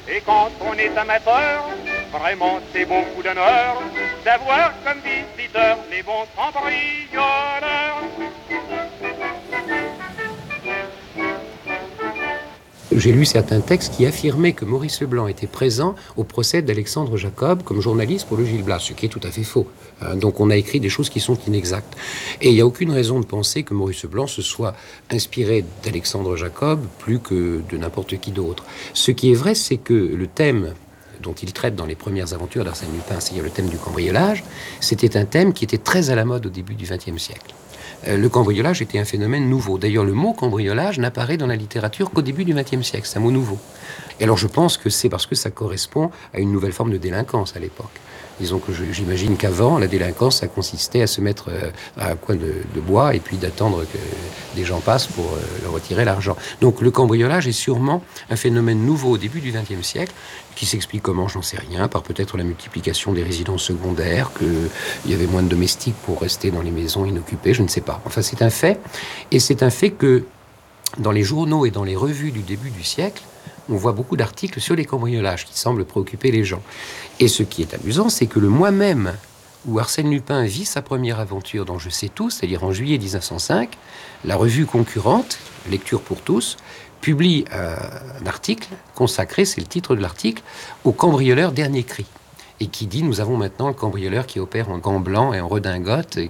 Et quand on est amateur, vraiment c'est beaucoup d'honneur d'avoir comme visiteurs les bons cambrioleurs. J'ai lu certains textes qui affirmaient que Maurice Leblanc était présent au procès d'Alexandre Jacob comme journaliste pour le Gil Blas, ce qui est tout à fait faux. Donc on a écrit des choses qui sont inexactes. Et il n'y a aucune raison de penser que Maurice Leblanc se soit inspiré d'Alexandre Jacob plus que de n'importe qui d'autre. Ce qui est vrai, c'est que le thème dont il traite dans les premières aventures d'Arsène Lupin, c'est-à-dire le thème du cambriolage, c'était un thème qui était très à la mode au début du XXe siècle. Le cambriolage était un phénomène nouveau. D'ailleurs, le mot cambriolage n'apparaît dans la littérature qu'au début du XXe siècle. C'est un mot nouveau. Et alors, je pense que c'est parce que ça correspond à une nouvelle forme de délinquance à l'époque. Disons que j'imagine qu'avant, la délinquance, ça consistait à se mettre à un coin de bois et puis d'attendre que des gens passent pour leur retirer l'argent. Donc le cambriolage est sûrement un phénomène nouveau au début du XXe siècle, qui s'explique comment, j'en sais rien, par peut-être la multiplication des résidences secondaires, qu'il y avait moins de domestiques pour rester dans les maisons inoccupées, je ne sais pas. Enfin, c'est un fait. Et c'est un fait que dans les journaux et dans les revues du début du siècle, on voit beaucoup d'articles sur les cambriolages qui semblent préoccuper les gens. Et ce qui est amusant, c'est que le mois même où Arsène Lupin vit sa première aventure dans Je sais tout, c'est-à-dire en juillet 1905, la revue concurrente, Lecture pour tous, publie un article consacré, c'est le titre de l'article, au cambrioleur dernier cri. Et qui dit, nous avons maintenant le cambrioleur qui opère en gants blancs et en redingote,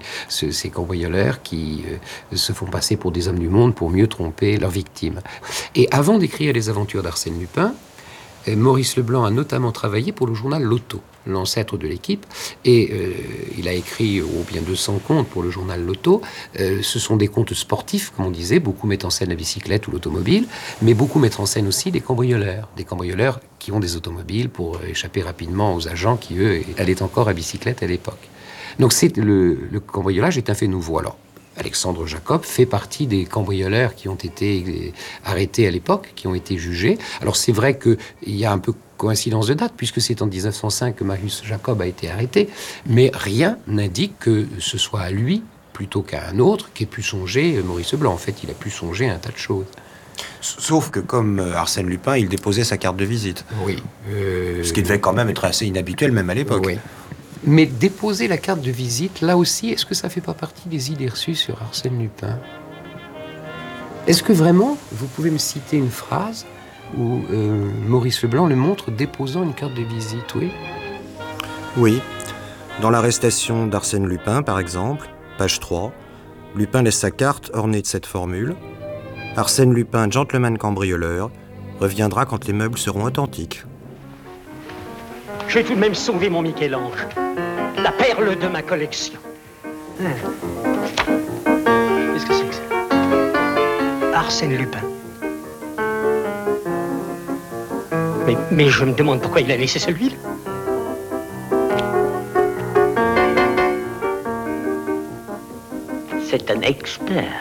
ces cambrioleurs qui se font passer pour des hommes du monde pour mieux tromper leurs victimes. Et avant d'écrire les aventures d'Arsène Lupin, Maurice Leblanc a notamment travaillé pour le journal Loto, l'ancêtre de l'Équipe, et il a écrit bien 200 contes pour le journal Loto. Ce sont des contes sportifs, comme on disait, beaucoup mettent en scène la bicyclette ou l'automobile, mais beaucoup mettent en scène aussi des cambrioleurs qui ont des automobiles pour échapper rapidement aux agents qui, eux, allaient encore à bicyclette à l'époque. Donc le cambriolage est un fait nouveau. Alors, Alexandre Jacob fait partie des cambrioleurs qui ont été arrêtés à l'époque, qui ont été jugés. Alors c'est vrai qu'il y a un peu coïncidence de date, puisque c'est en 1905 que Marius Jacob a été arrêté, mais rien n'indique que ce soit à lui, plutôt qu'à un autre, qu'ait pu songer Maurice Leblanc. En fait, il a pu songer à un tas de choses. Sauf que comme Arsène Lupin, il déposait sa carte de visite. Oui. Ce qui devait quand même être assez inhabituel, même à l'époque. Oui. Mais déposer la carte de visite, là aussi, est-ce que ça ne fait pas partie des idées reçues sur Arsène Lupin ? Est-ce que vraiment, vous pouvez me citer une phrase où Maurice Leblanc le montre déposant une carte de visite, oui ? Oui. Dans l'arrestation d'Arsène Lupin, par exemple, page 3, Lupin laisse sa carte ornée de cette formule. Arsène Lupin, gentleman cambrioleur, reviendra quand les meubles seront authentiques. J'ai tout de même sauvé mon Michel-Ange, la perle de ma collection. Qu'est-ce que c'est que ça ? Arsène Lupin. Mais je me demande pourquoi il a laissé celui-là. C'est un expert.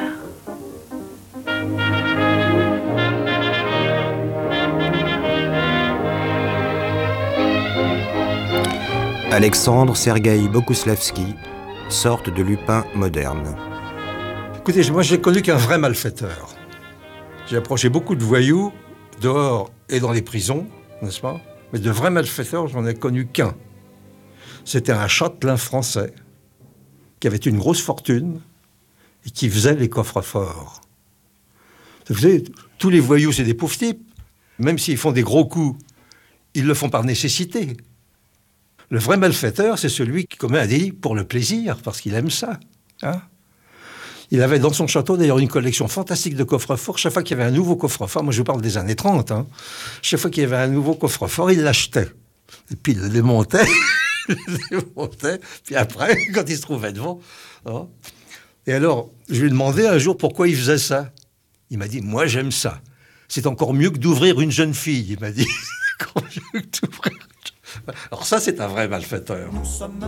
Alexandre Sergueï Bokouslavski, sorte de Lupin moderne. Écoutez, moi j'ai connu qu'un vrai malfaiteur. J'ai approché beaucoup de voyous, dehors et dans les prisons, n'est-ce pas ? Mais de vrais malfaiteurs, j'en ai connu qu'un. C'était un châtelain français qui avait une grosse fortune et qui faisait les coffres-forts. Vous savez, tous les voyous, c'est des pauvres types. Même s'ils font des gros coups, ils le font par nécessité. Le vrai malfaiteur, c'est celui qui commet un délit pour le plaisir, parce qu'il aime ça. Hein ? Il avait dans son château, d'ailleurs, une collection fantastique de coffres-forts. Chaque fois qu'il y avait un nouveau coffre-fort, moi je vous parle des années 30, hein, chaque fois qu'il y avait un nouveau coffre-fort, il l'achetait. Et puis il le démontait, puis après, quand il se trouvait devant... Hein. Et alors, je lui ai demandé un jour pourquoi il faisait ça. Il m'a dit, moi j'aime ça. C'est encore mieux que d'ouvrir une jeune fille, il m'a dit. Alors ça, c'est un vrai malfaiteur.